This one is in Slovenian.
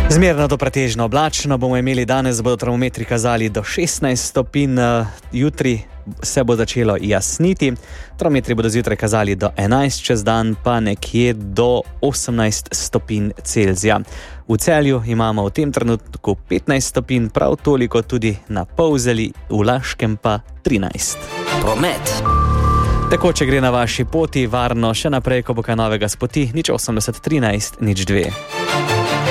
Zmerno do pretežno oblačno bomo imeli danes, bodo termometri kazali do 16 stopinj, jutri se bo začelo jasniti, termometri bodo zjutraj kazali do 11, čez dan pa nekje do 18 stopinj Celzija. V Celju imamo v tem trenutku 15 stopinj, prav toliko tudi na Polzeli, v Laškem pa 13. Promet. Tako, če gre na vaši poti, varno še naprej, ko bo kaj novega s poti, 080 13 02.